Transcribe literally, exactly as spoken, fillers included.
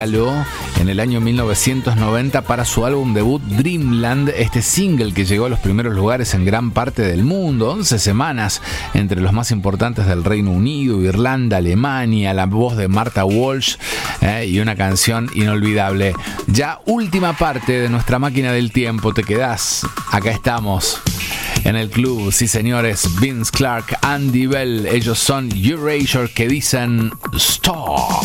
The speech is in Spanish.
en el año mil novecientos noventa para su álbum debut Dreamland, este single que llegó a los primeros lugares en gran parte del mundo, once semanas entre los más importantes del Reino Unido, Irlanda, Alemania, la voz de Martha Walsh eh, y una canción inolvidable. Ya última parte de nuestra máquina del tiempo, te quedás, acá estamos en el club, sí señores, Vince Clarke, Andy Bell, ellos son Erasure que dicen stop.